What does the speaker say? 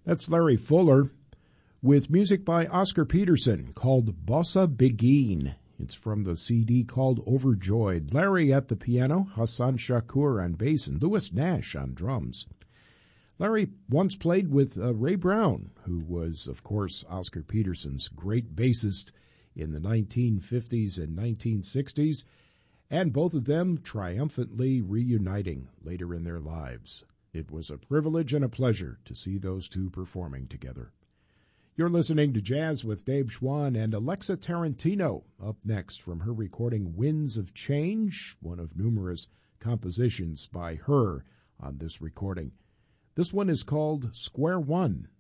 That's Larry Fuller with music by Oscar Peterson called Bossa Begin. It's from the CD called Overjoyed. Larry at the piano, Hassan Shakur on bass, and Louis Nash on drums. Larry once played with Ray Brown, who was, of course, Oscar Peterson's great bassist in the 1950s and 1960s, and both of them triumphantly reuniting later in their lives. It was a privilege and a pleasure to see those two performing together. You're listening to Jazz with Dave Schwann and Alexa Tarantino up next from her recording Winds of Change, one of numerous compositions by her on this recording. This one is called Square One.